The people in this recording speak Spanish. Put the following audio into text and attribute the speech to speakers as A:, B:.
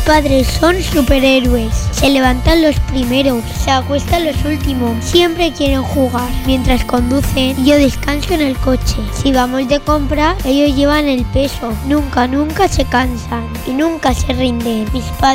A: padres son superhéroes. Se levantan los primeros, se acuestan los últimos. Siempre quieren jugar mientras conducen y yo descanso en el coche. Si vamos de compra, ellos llevan el peso. Nunca se cansan y nunca se rinden. Mis padres